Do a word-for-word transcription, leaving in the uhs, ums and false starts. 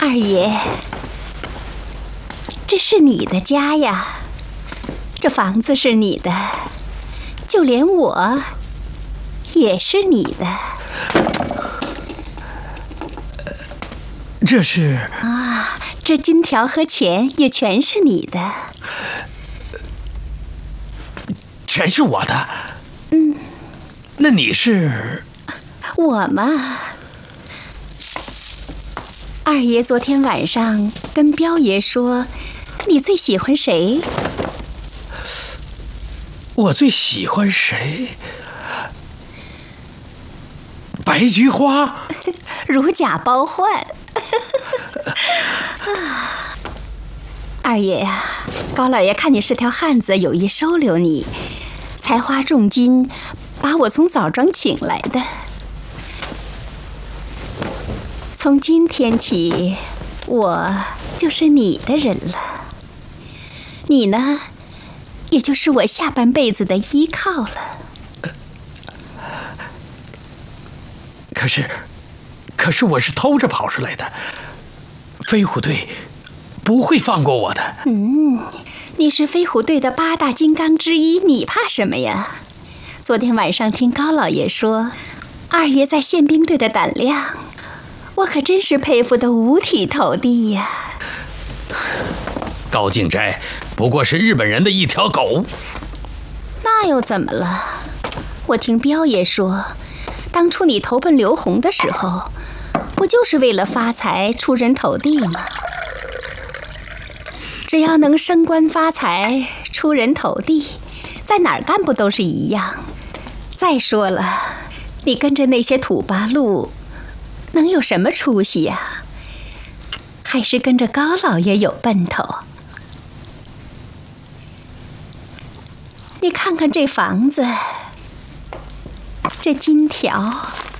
二爷，这是你的家呀，这房子是你的，就连我也是你的。 这是啊，这金条和钱也全是你的， 全是我的。 嗯， 那你是？ 我嘛。二爷昨天晚上跟彪爷说，你最喜欢谁？ 我最喜欢谁？白菊花。 如假包换。二爷呀，高老爷看你是条汉子，有意收留你，才花重金把我从枣庄请来的。从今天起，我就是你的人了，你呢，也就是我下半辈子的依靠了。 可是，可是我是偷着跑出来的，飞虎队不会放过我的。 嗯，你是飞虎队的八大金刚之一，你怕什么呀？昨天晚上听高老爷说，二爷在宪兵队的胆量，我可真是佩服得五体投地呀。 高静斋不过是日本人的一条狗， 那又怎么了？我听彪爷说，当初你投奔刘洪的时候，不就是为了发财出人头地吗？只要能升官发财出人头地，在哪儿干不都是一样？再说了，你跟着那些土八路能有什么出息呀？还是跟着高老爷有奔头。你看看这房子，这金条，